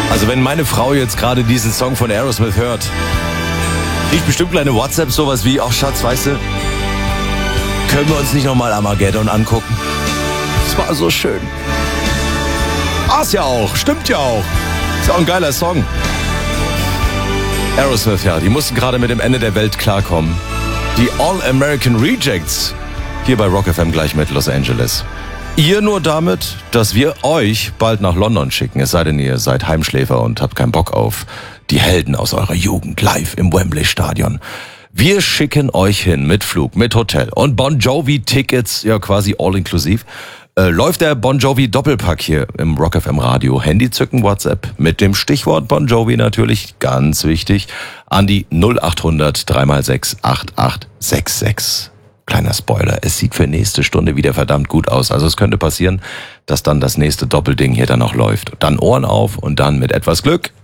Also wenn meine Frau jetzt gerade diesen Song von Aerosmith hört, kriegt bestimmt kleine WhatsApp sowas wie, ach Schatz, weißt du, können wir uns nicht nochmal Armageddon angucken? Das war so schön. War's ja auch, stimmt ja auch. Ist ja auch ein geiler Song. Aerosmith, ja, die mussten gerade mit dem Ende der Welt klarkommen. Die All-American Rejects, hier bei Rock FM gleich mit Los Angeles. Ihr nur damit, dass wir euch bald nach London schicken, es sei denn, ihr seid Heimschläfer und habt keinen Bock auf die Helden aus eurer Jugend live im Wembley-Stadion. Wir schicken euch hin mit Flug, mit Hotel und Bon Jovi-Tickets, ja quasi all-inklusiv. Läuft der Bon Jovi Doppelpack hier im Rock FM Radio. Handy zücken, WhatsApp mit dem Stichwort Bon Jovi natürlich, ganz wichtig, an die 0800 3x6 8866. Kleiner Spoiler, es sieht für nächste Stunde wieder verdammt gut aus. Also es könnte passieren, dass dann das nächste Doppelding hier dann noch läuft. Dann Ohren auf und dann mit etwas Glück